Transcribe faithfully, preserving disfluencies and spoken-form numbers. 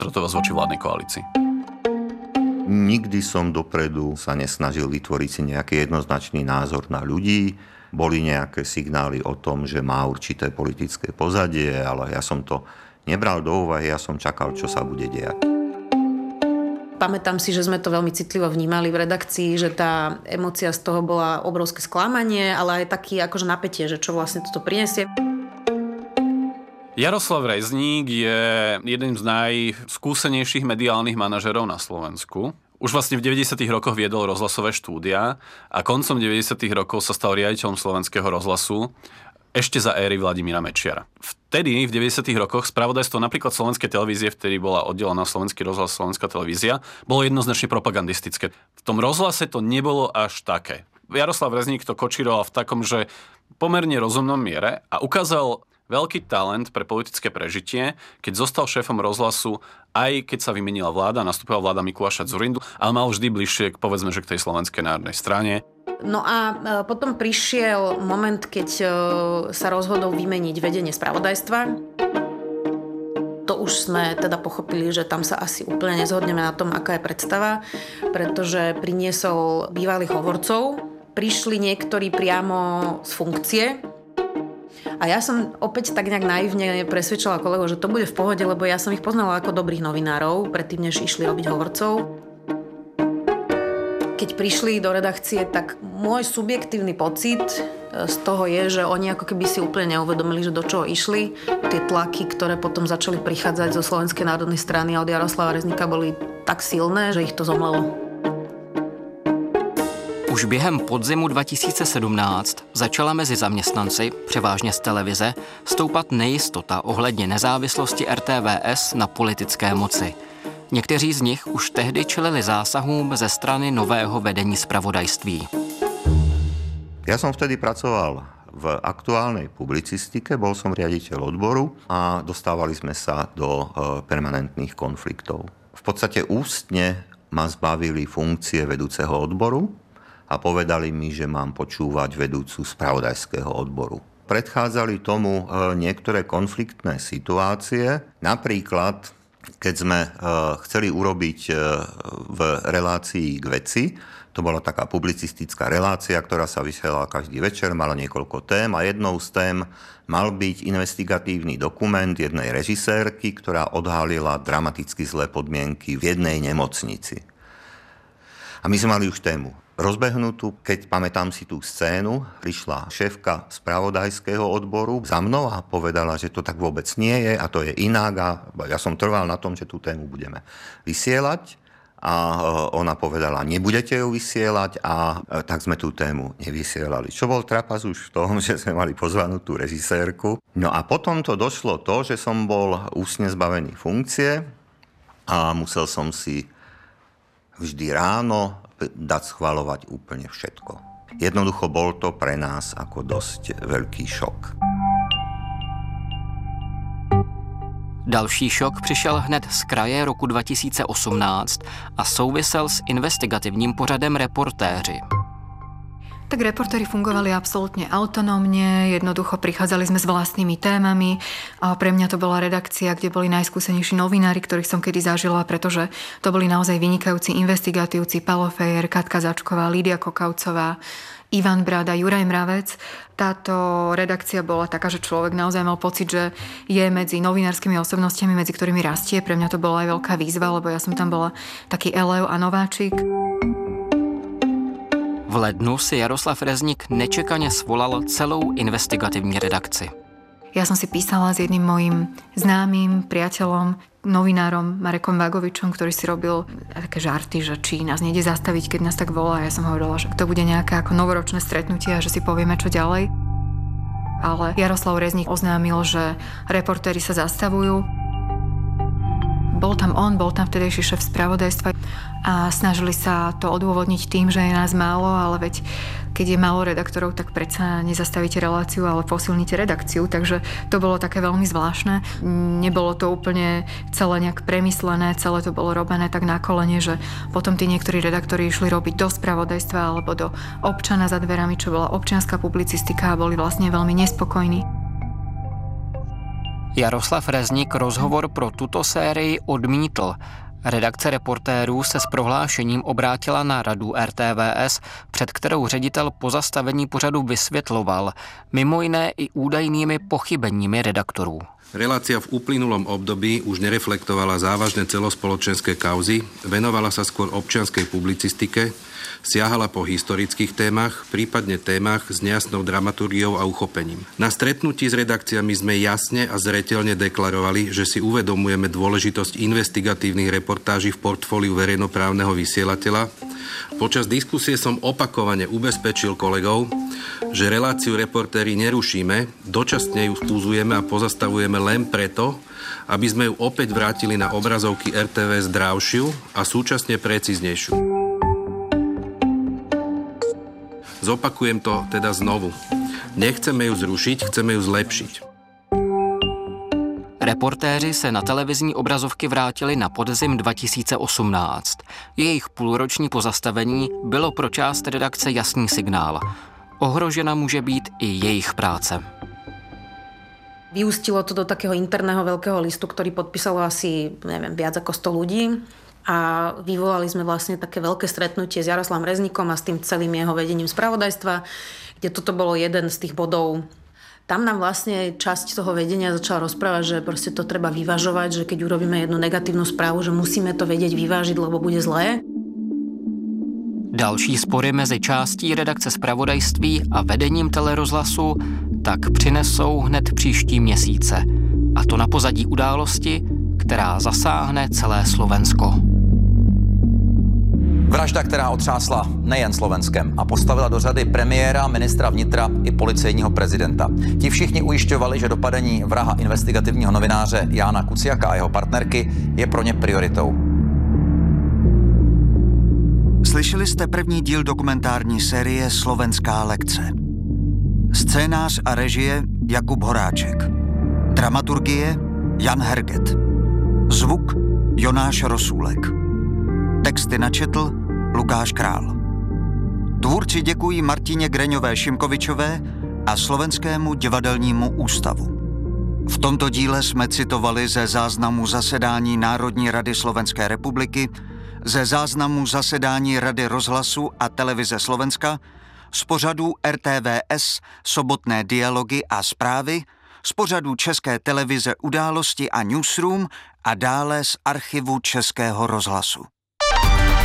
trtovosť voči vládnej koalícii? Nikdy som dopredu sa nesnažil vytvoriť si nejaký jednoznačný názor na ľudí. Boli nejaké signály o tom, že má určité politické pozadie, ale ja som to nebral do úvahy, ja som čakal, čo sa bude diať. Pamätám si, že sme to veľmi citlivo vnímali v redakcii, že tá emócia z toho bola obrovské sklamanie, ale aj taký akože napätie, že čo vlastne toto prinesie. Jaroslav Rezník je jeden z najskúsenejších mediálnych manažerov na Slovensku. Už vlastne v deväťdesiatych rokoch viedol rozhlasové štúdia a koncom deväťdesiatych rokov sa stal riaditeľom Slovenského rozhlasu ešte za éry Vladimíra Mečiara. Vtedy, v deväťdesiatych rokoch, spravodajstvo napríklad Slovenskej televízie, vtedy bola oddelená Slovenský rozhlas, Slovenská televízia, bolo jednoznačne propagandistické. V tom rozhlase to nebolo až také. Jaroslav Rezník to kočíroval v takom, že pomerne rozumnom miere a ukázal veľký talent pre politické prežitie, keď zostal šéfom rozhlasu, aj keď sa vymenila vláda, nastúpila vláda Mikuláša Dzurindu, ale mal vždy bližšie, povedzme, že k tej Slovenskej národnej strane. No a potom prišiel moment, keď sa rozhodol vymeniť vedenie spravodajstva. To už sme teda pochopili, že tam sa asi úplne nezhodneme na tom, aká je predstava, pretože priniesol bývalých hovorcov, prišli niektorí priamo z funkcie. A ja som opäť tak nejak naivne presvedčila kolegov, že to bude v pohode, lebo ja som ich poznala ako dobrých novinárov, predtým, než išli robiť hovorcov. Keď prišli do redakcie, tak môj subjektívny pocit z toho je, že oni ako keby si úplne neuvedomili, že do čoho išli. Tie tlaky, ktoré potom začali prichádzať zo Slovenskej národnej strany a od Jaroslava Rezníka, boli tak silné, že ich to zomlelo. Už během podzimu dva tisíce sedmnáct začala mezi zaměstnanci, převážně z televize, stoupat nejistota ohledně nezávislosti er té vé es na politické moci. Někteří z nich už tehdy čelili zásahům ze strany nového vedení zpravodajství. Ja som vtedy pracoval v aktuálnej publicistike, bol som riaditeľ odboru a dostávali sme sa do permanentných konfliktov. V podstate ústne ma zbavili funkcie vedúceho odboru a povedali mi, že mám počúvať vedúcu spravodajského odboru. Predchádzali tomu niektoré konfliktné situácie, napríklad keď sme chceli urobiť v relácii k veci, to bola taká publicistická relácia, ktorá sa vysielala každý večer, mala niekoľko tém a jednou z tém mal byť investigatívny dokument jednej režisérky, ktorá odhalila dramaticky zlé podmienky v jednej nemocnici. A my sme mali už tému rozbehnutú. Keď pamätám si tú scénu, prišla šéfka spravodajského odboru za mnou a povedala, že to tak vôbec nie je a to je inak a ja som trval na tom, že tú tému budeme vysielať a ona povedala, nebudete ju vysielať a tak sme tú tému nevysielali. Čo bol trapas už v tom, že sme mali pozvanú tú režisérku. No a potom to došlo to, že som bol ústne zbavený funkcie a musel som si vždy ráno dať schvaľovať úplne všetko. Jednoducho bol to pre nás ako dosť veľký šok. Další šok přišel hned z kraje roku dva tisíce osmnáct a souvisel s investigativním pořadem Reportéři. Tak reportéri fungovali absolútne autonómne, jednoducho prichádzali sme s vlastnými témami a pre mňa to bola redakcia, kde boli najskúsenejší novinári, ktorých som kedy zažila, pretože to boli naozaj vynikajúci investigatívci Palo Fejer, Katka Začková, Lídia Kokavcová, Ivan Brada, Juraj Mravec. Táto redakcia bola taká, že človek naozaj mal pocit, že je medzi novinárskymi osobnostiami, medzi ktorými rastie. Pre mňa to bola aj veľká výzva, lebo ja som tam bola taký elev a nováčik. V lednu si Jaroslav Rezník nečekane svolal celou investigativní redakci. Ja som si písala s jedným mojím známym priateľom, novinárom Marekom Vagovičom, ktorý si robil také žarty, že či nás nejde zastaviť, keď nás tak volá. Ja som hovorila, že to bude nejaké ako novoročné stretnutie a že si povieme, čo ďalej. Ale Jaroslav Rezník oznámil, že reportéri sa zastavujú. Bol tam on, bol tam vtedejší šéf spravodajstva a snažili sa to odôvodniť tým, že je nás málo, ale veď keď je málo redaktorov, tak predsa nezastavíte reláciu, ale posilníte redakciu, takže to bolo také veľmi zvláštne. Nebolo to úplne celé nejak premyslené, celé to bolo robené tak na kolene, že potom tí niektorí redaktori išli robiť do spravodajstva alebo do Občana za dverami, čo bola občianska publicistika a boli vlastne veľmi nespokojní. Jaroslav Rezník rozhovor pro tuto sérii odmítl. Redakce Reportérů se s prohlášením obrátila na radu R T V S, před kterou ředitel pozastavení pořadu vysvětloval, mimo jiné i údajnými pochybeními redaktorů. Relácia v uplynulom období už nereflektovala závažné celospoločenské kauzy, venovala sa skôr občianskej publicistike, siahala po historických témach, prípadne témach s nejasnou dramaturgiou a uchopením. Na stretnutí s redakciami sme jasne a zreteľne deklarovali, že si uvedomujeme dôležitosť investigatívnych reportáží v portfóliu verejnoprávneho vysielateľa. Počas diskusie som opakovane ubezpečil kolegov, že reláciu Reportéri nerušíme, dočasne ju fúzujeme a pozastavujeme len preto, aby sme ju opäť vrátili na obrazovky R T V zdravšiu a súčasne precíznejšiu. Zopakujem to teda znovu. Nechceme ju zrušiť, chceme ju zlepšiť. Reportéři se na televizní obrazovky vrátili na podzim dva tisíce osmnáct. Jejich půlroční pozastavení bylo pro část redakce jasný signál. Ohrožena může být i jejich práce. Vyústilo to do takého interného veľkého listu, ktorý podpísalo asi, neviem, viac ako sto ľudí. A vyvolali sme vlastne také veľké stretnutie s Jaroslavom Rezníkom a s tým celým jeho vedením spravodajstva, kde toto bolo jeden z tých bodov. Tam nám vlastne časť toho vedenia začala rozprávať, že proste to treba vyvažovať, že keď urobíme jednu negatívnu správu, že musíme to vedieť vyvážiť, lebo bude zlé. Další spory mezi částí redakce zpravodajství a vedením telerozhlasu tak přinesou hned příští měsíce. A to na pozadí události, která zasáhne celé Slovensko. Vražda, která otřásla nejen Slovenskem a postavila do řady premiéra, ministra vnitra i policejního prezidenta. Ti všichni ujišťovali, že dopadení vraha investigativního novináře Jána Kuciaka a jeho partnerky je pro ně prioritou. Slyšeli jste první díl dokumentární série Slovenská lekce. Scénář a režie Jakub Horáček. Dramaturgie Jan Herget. Zvuk Jonáš Rosůlek. Texty načetl Lukáš Král. Tvůrci děkují Martině Greňové-Šimkovičové a Slovenskému divadelnímu ústavu. V tomto díle jsme citovali ze záznamu zasedání Národní rady Slovenské republiky, ze záznamu zasedání Rady rozhlasu a televize Slovenska, z pořadů R T V S Sobotné dialogy a zprávy, z pořadů České televize Události a Newsroom a dále z archivu Českého rozhlasu.